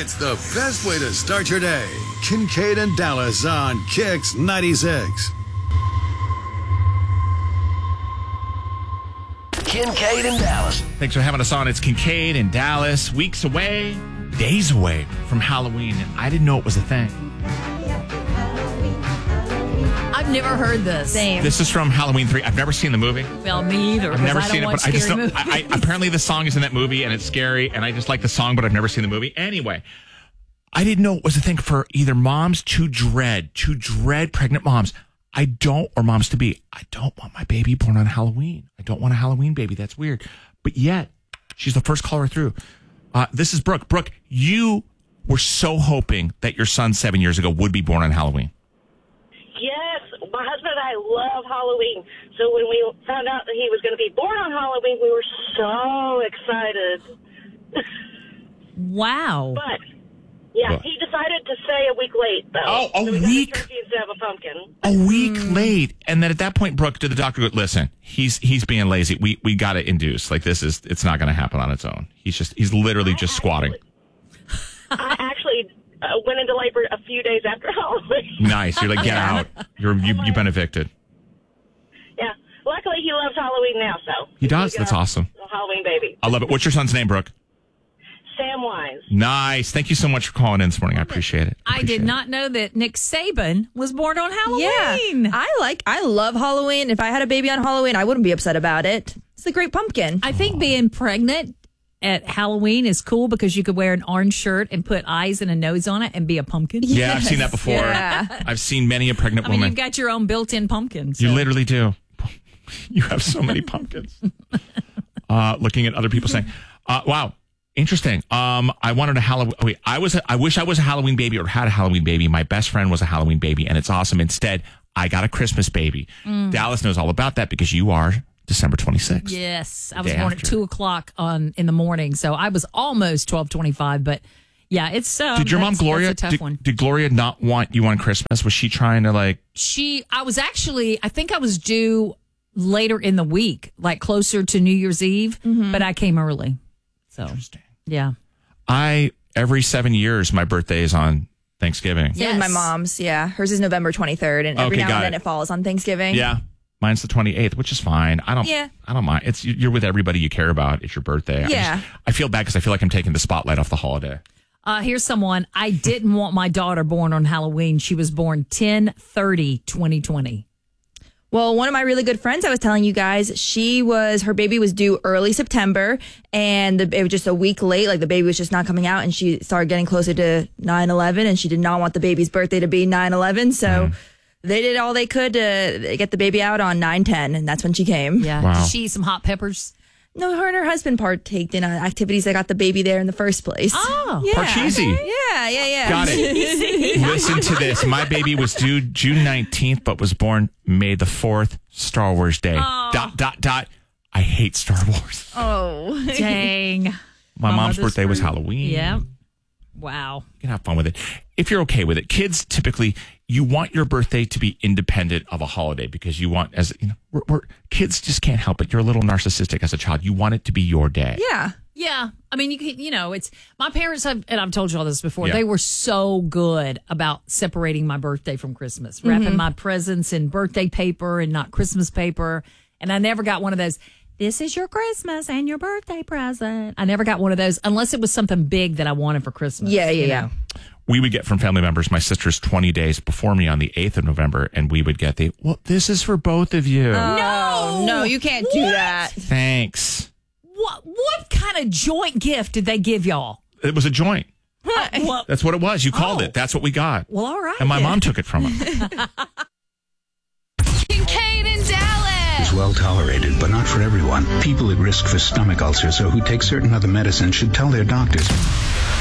It's the best way to start your day. Kincaid and Dallas on Kix 96. Kincaid and Dallas. Thanks for having us on. It's Kincaid and Dallas. Weeks away, days away from Halloween. And I didn't know it was a thing. I've never heard this. Same. This is from Halloween 3. I've never seen the movie. Well, me either. I've never I don't seen it, watch but I just scary know. Apparently, the song is in that movie, and it's scary, and I just like the song, but I've never seen the movie. Anyway, I didn't know it was a thing for either moms to dread pregnant moms. Or moms to be. I don't want my baby born on Halloween. I don't want a Halloween baby. That's weird. But yet, she's the first caller through. This is Brooke. Brooke, you were so hoping that your son 7 years ago would be born on Halloween. Yes, my husband and I love Halloween. So when we found out that he was going to be born on Halloween, we were so excited. Wow. But, yeah, he decided to stay a week late, though. Oh, a so we got week? a turkey instead of a pumpkin. A week late. And then at that point, Brooke, did the doctor go, listen, he's being lazy. We got to induce. Like, it's not going to happen on its own. He's literally just squatting. I actually went into labor a few days after Halloween. Nice. You're like, get out. You've been evicted. Yeah. Luckily, he loves Halloween now, so. He does? That's awesome. Halloween baby. I love it. What's your son's name, Brooke? Sam Wise. Nice. Thank you so much for calling in this morning. I appreciate it. I did not know that Nick Saban was born on Halloween. Yeah, I love Halloween. If I had a baby on Halloween, I wouldn't be upset about it. It's a great pumpkin. I think being pregnant at Halloween is cool because you could wear an orange shirt and put eyes and a nose on it and be a pumpkin. Yeah, I've seen that before. Yeah. I've seen many a pregnant woman. You've got your own built-in pumpkin. So. You literally do. You have so many pumpkins. Looking at other people saying, wow. Interesting. I wanted a Halloween. Wait, I wish I was a Halloween baby or had a Halloween baby. My best friend was a Halloween baby, and it's awesome. Instead, I got a Christmas baby. Dallas knows all about that because you are December 26th. Yes, I was born at 2:00 in the morning, so I was almost 12:25. But yeah, it's. Did your mom Gloria? That's a tough one. Did Gloria not want you on Christmas? Was she trying to like? I think I was due later in the week, like closer to New Year's Eve, but I came early. So, interesting. Yeah. Every 7 years, my birthday is on Thanksgiving. Yeah, my mom's. Yeah, hers is November 23rd, and every now and then it falls on Thanksgiving. Yeah, mine's the 28th, which is fine. I don't mind. You're with everybody you care about. It's your birthday. Yeah. I feel bad because I feel like I'm taking the spotlight off the holiday. Here's someone. I didn't want my daughter born on Halloween. She was born 10/30/2020. Well, one of my really good friends, I was telling you guys, her baby was due early September, and it was just a week late. Like, the baby was just not coming out, and she started getting closer to 9/11, and she did not want the baby's birthday to be 9/11. So they did all they could to get the baby out on 9/10, and that's when she came. Yeah. Wow. Did she eat some hot peppers? No, her and her husband partaked in activities that got the baby there in the first place. Oh. Yeah. Parcheesi. Yeah. Got it. Listen to this. My baby was due June 19th, but was born May the 4th, Star Wars Day. Oh. I hate Star Wars. Oh. Dang. My mom's mother's birthday was fruit. Halloween. Yeah. Wow. You can have fun with it. If you're okay with it. Kids, typically, you want your birthday to be independent of a holiday because you want, kids just can't help it. You're a little narcissistic as a child. You want it to be your day. Yeah. Yeah. I mean, it's my parents have, and I've told you all this before, Yeah. they were so good about separating my birthday from Christmas, wrapping my presents in birthday paper and not Christmas paper. And I never got one of those, this is your Christmas and your birthday present. I never got one of those unless it was something big that I wanted for Christmas. Yeah. We would get from family members, my sister's 20 days before me on the 8th of November, and we would get this is for both of you. No, you can't do that. Thanks. What kind of joint gift did they give y'all? It was a joint. Well, That's what it was. You called it. That's what we got. well, all right. And my then. mom took it from us. Kincaid and Dallas. Is well tolerated, but not for everyone. People at risk for stomach ulcers or who take certain other medicines should tell their doctors.